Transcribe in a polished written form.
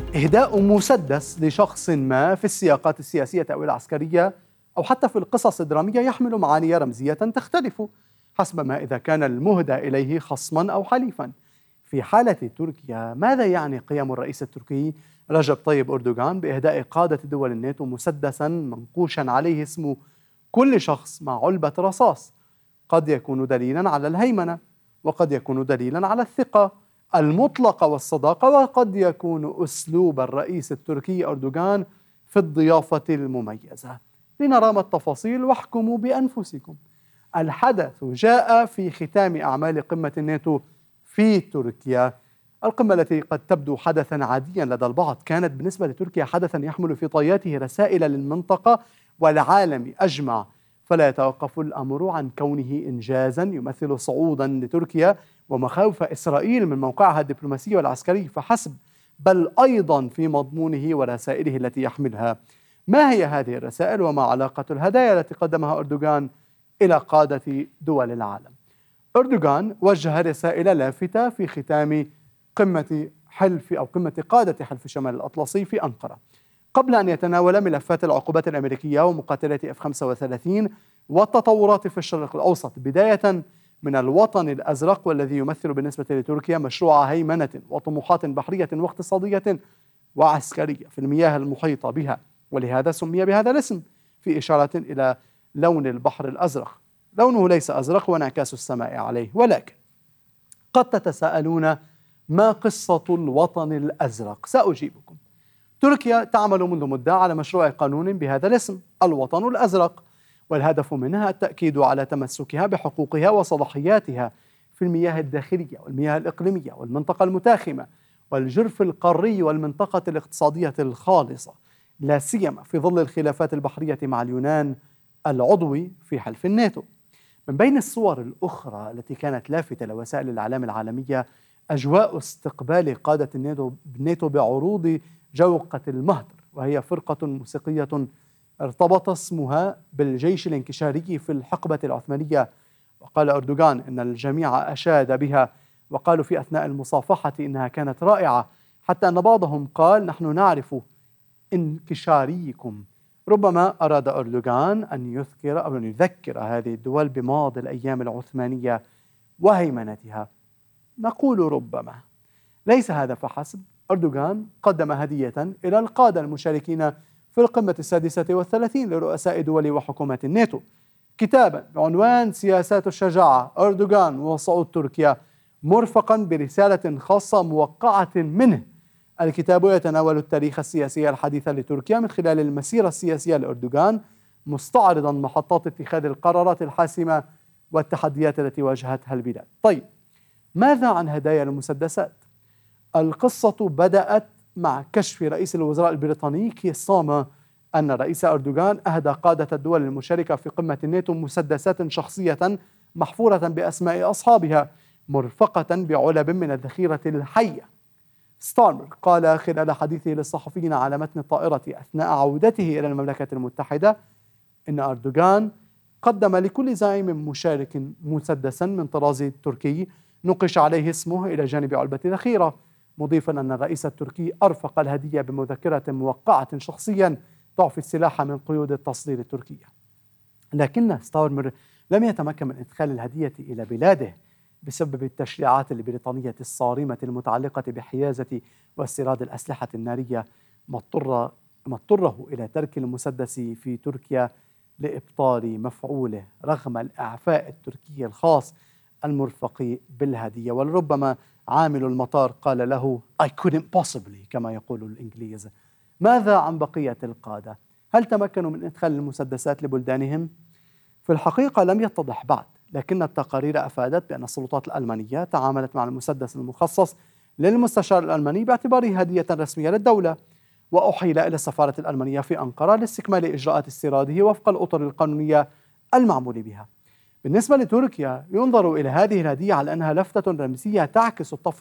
إهداء مسدس لشخص ما في السياقات السياسية أو العسكرية أو حتى في القصص الدرامية يحمل معاني رمزية تختلف حسب ما إذا كان المهدى إليه خصما أو حليفا. في حالة تركيا، ماذا يعني قيام الرئيس التركي رجب طيب أردوغان بإهداء قادة دول الناتو مسدسا منقوشا عليه اسم كل شخص مع علبة رصاص؟ قد يكون دليلا على الهيمنة، وقد يكون دليلا على الثقة المطلقة والصداقة، وقد يكون أسلوب الرئيس التركي أردوغان في الضيافة المميزة. لنرى ما التفاصيل واحكموا بأنفسكم. الحدث جاء في ختام أعمال قمة الناتو في تركيا. القمة التي قد تبدو حدثا عاديا لدى البعض كانت بالنسبة لتركيا حدثا يحمل في طياته رسائل للمنطقة والعالم أجمع، فلا يتوقف الأمر عن كونه إنجازا يمثل صعودا لتركيا ومخاوف إسرائيل من موقعها الدبلوماسي والعسكري فحسب، بل أيضا في مضمونه ورسائله التي يحملها. ما هي هذه الرسائل وما علاقة الهدايا التي قدمها أردوغان إلى قادة دول العالم؟ أردوغان وجه رسائل لافتة في ختام قمة قادة حلف شمال الأطلسي في أنقرة، قبل أن يتناول ملفات العقوبات الأمريكية ومقاتلات F-35 والتطورات في الشرق الأوسط، بداية من الوطن الأزرق، والذي يمثل بالنسبة لتركيا مشروع هيمنة وطموحات بحرية واقتصادية وعسكرية في المياه المحيطة بها، ولهذا سمي بهذا الاسم في إشارة إلى لون البحر الأزرق. لونه ليس أزرق وانعكاس السماء عليه. ولكن قد تتساءلون: ما قصة الوطن الأزرق؟ سأجيبكم. تركيا تعمل منذ مدة على مشروع قانون بهذا الاسم، الوطن الأزرق، والهدف منها التأكيد على تمسكها بحقوقها وصلاحياتها في المياه الداخلية والمياه الإقليمية والمنطقة المتاخمة والجرف القاري والمنطقة الاقتصادية الخالصة، لا سيما في ظل الخلافات البحرية مع اليونان العضوي في حلف الناتو. من بين الصور الأخرى التي كانت لافتة لوسائل الإعلام العالمية أجواء استقبال قادة الناتو بعروض جوقة المهدر، وهي فرقة موسيقية ارتبط اسمها بالجيش الانكشاري في الحقبة العثمانية. وقال أردوغان إن الجميع أشاد بها، وقالوا في أثناء المصافحة إنها كانت رائعة، حتى أن بعضهم قال: نحن نعرف انكشاريكم. ربما أراد أردوغان أن يذكر أو أن يذكر هذه الدول بماضي الأيام العثمانية وهيمنتها. نقول ربما. ليس هذا فحسب، أردوغان قدم هدية إلى القادة المشاركين في القمة 36 لرؤساء دول وحكومات الناتو، كتابا بعنوان سياسات الشجاعة أردوغان وصعود تركيا، مرفقا برسالة خاصة موقعة منه. الكتاب يتناول التاريخ السياسي الحديث لتركيا من خلال المسيرة السياسية لأردوغان، مستعرضا محطات اتخاذ القرارات الحاسمة والتحديات التي واجهتها البلاد. طيب، ماذا عن هدايا المسدسات؟ القصة بدأت مع كشف رئيس الوزراء البريطاني كير ستارمر أن الرئيس أردوغان أهدى قادة الدول المشاركة في قمة الناتو مسدسات شخصية محفورة بأسماء أصحابها، مرفقة بعلب من الذخيرة الحية. ستارمر قال خلال حديثه للصحفيين على متن الطائرة أثناء عودته إلى المملكة المتحدة إن أردوغان قدم لكل زعيم مشارك مسدسا من طراز تركي نقش عليه اسمه إلى جانب علبة ذخيرة، مضيفا أن الرئيس التركي أرفق الهدية بمذكرة موقعة شخصيا تعفي السلاح من قيود التصدير التركية. لكن ستارمر لم يتمكن من إدخال الهدية إلى بلاده بسبب التشريعات البريطانية الصارمة المتعلقة بحيازة واستيراد الأسلحة النارية، ما اضطره إلى ترك المسدس في تركيا لإبطال مفعوله رغم الإعفاء التركي الخاص المرفق بالهدية. ولربما عامل المطار قال له I couldn't possibly كما يقول الإنجليز. ماذا عن بقية القادة؟ هل تمكنوا من إدخال المسدسات لبلدانهم؟ في الحقيقة لم يتضح بعد، لكن التقارير أفادت بأن السلطات الألمانية تعاملت مع المسدس المخصص للمستشار الألماني باعتباره هدية رسمية للدولة، وأحيل إلى السفارة الألمانية في أنقرة لاستكمال إجراءات استيراده وفق الأطر القانونية المعمول بها. بالنسبة لتركيا، ينظر إلى هذه الهدية على أنها لفتة رمزية تعكس الطفرة